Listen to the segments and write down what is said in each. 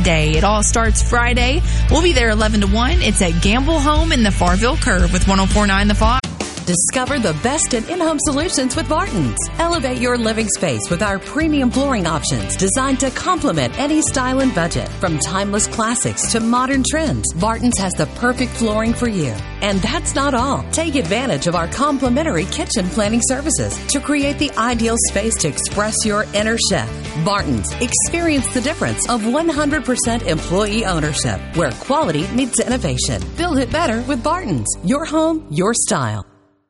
day. It all starts Friday. We'll be there 11 to 1. It's at Gamble Home in the Farville Curve with 104.9 The Fox. Discover the best in-home solutions with Barton's. Elevate your living space with our premium flooring options designed to complement any style and budget. From timeless classics to modern trends, Barton's has the perfect flooring for you. And that's not all. Take advantage of our complimentary kitchen planning services to create the ideal space to express your inner chef. Barton's. Experience the difference of 100% employee ownership, where quality meets innovation. Build it better with Barton's. Your home, your style.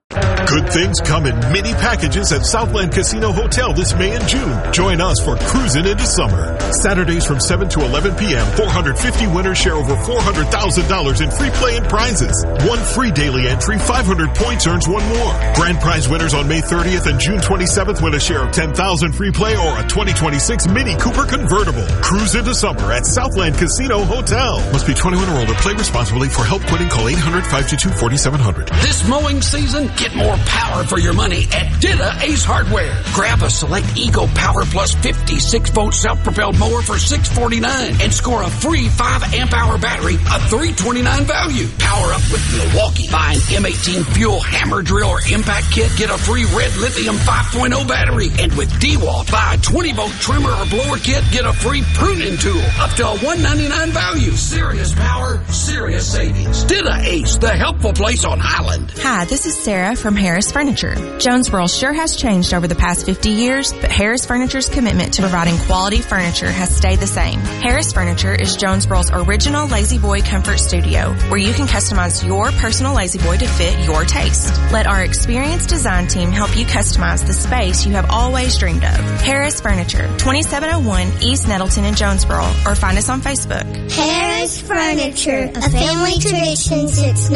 Good things come in mini packages at Southland Casino Hotel this May and June. Join us for Cruising into Summer. Saturdays from 7 to 11 p.m., 450 winners share over $400,000 in free play and prizes. One free daily entry, 500 points earns one more. Grand prize winners on May 30th and June 27th win a share of $10,000 free play or a 2026 Mini Cooper convertible. Cruise into Summer at Southland Casino Hotel. Must be 21 or older. Play responsibly. For help quitting, call 800-522-4700. This mowing season, get more power for your money at Didda Ace Hardware. Grab a select Eco Power Plus 56-volt self-propelled mower for $649 and score a free 5-amp-hour battery, a $329 value. Power up with Milwaukee. Buy an M18 fuel hammer drill or impact kit. Get a free red lithium 5.0 battery. And with DeWalt, buy a 20-volt trimmer or blower kit. Get a free pruning tool. Up to a $199 value. Serious power, serious savings. Didda Ace, the helpful place on Highland. Hi, this is Sarah from Harris Furniture. Jonesboro sure has changed over the past 50 years, but Harris Furniture's commitment to providing quality furniture has stayed the same. Harris Furniture is Jonesboro's original Lazy Boy comfort studio, where you can customize your personal Lazy Boy to fit your taste. Let our experienced design team help you customize the space you have always dreamed of. Harris Furniture, 2701 East Nettleton in Jonesboro, or find us on Facebook. Harris Furniture, a family tradition since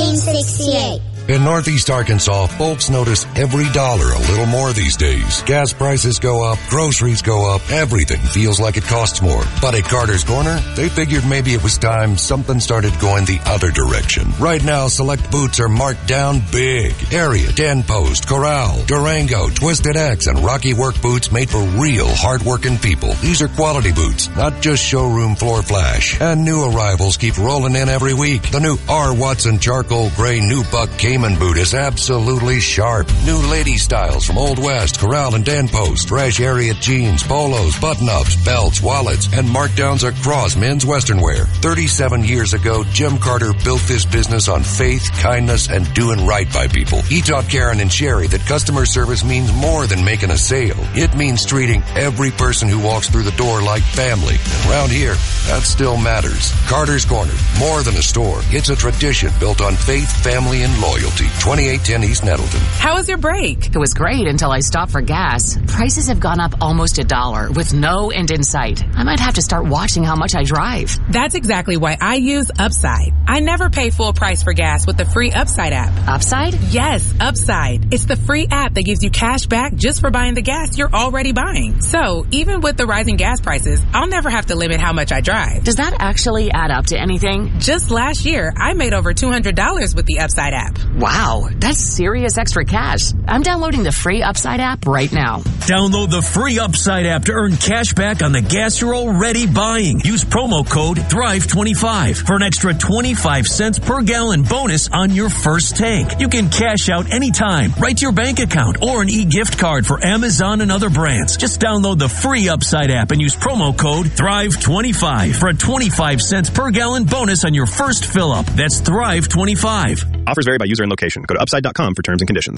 1968. In Northeast Arkansas, folks notice every dollar a little more these days. Gas prices go up, groceries go up, everything feels like it costs more. But at Carter's Corner, they figured maybe it was time something started going the other direction. Right now, select boots are marked down big. Harriet, Den Post, Corral, Durango, Twisted X, and Rocky Work boots made for real hard-working people. These are quality boots, not just showroom floor flash. And new arrivals keep rolling in every week. The new R. Watson Charcoal Gray Nubuck Cayman boot is absolutely sharp. New lady styles from Old West, Corral, and Dan Post. Fresh Harriet jeans, polos, button-ups, belts, wallets, and markdowns across men's western wear. 37 years ago, Jim Carter built this business on faith, kindness, and doing right by people. He taught Karen and Sherry that customer service means more than making a sale. It means treating every person who walks through the door like family. And around here, that still matters. Carter's Corner, more than a store. It's a tradition built on faith, family, and loyalty. 2810 East Nettleton. How was your break? It was great until I stopped for gas. Prices have gone up almost $1 with no end in sight. I might have to start watching how much I drive. That's exactly why I use Upside. I never pay full price for gas with the free Upside app. Upside? Yes, Upside. It's the free app that gives you cash back just for buying the gas you're already buying. So, even with the rising gas prices, I'll never have to limit how much I drive. Does that actually add up to anything? Just last year, I made over $200 with the Upside app. Wow, that's serious extra cash. I'm downloading the free Upside app right now. Download the free Upside app to earn cash back on the gas you're already buying. Use promo code THRIVE25 for an extra 25 cents per gallon bonus on your first tank. You can cash out anytime, right to your bank account, or an e-gift card for Amazon and other brands. Just download the free Upside app and use promo code THRIVE25 for a 25 cents per gallon bonus on your first fill up. That's THRIVE25. Offers vary by user and location. Go to upside.com for terms and conditions.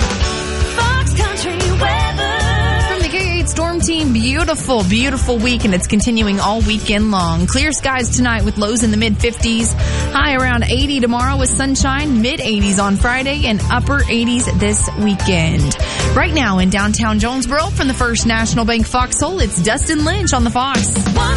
Fox Country weather. From the K8 Storm Team, beautiful, beautiful week, and it's continuing all weekend long. Clear skies tonight with lows in the mid-50s. High around 80 tomorrow with sunshine. Mid-80s on Friday and upper 80s this weekend. Right now in downtown Jonesboro from the First National Bank Foxhole, it's Dustin Lynch on the Fox.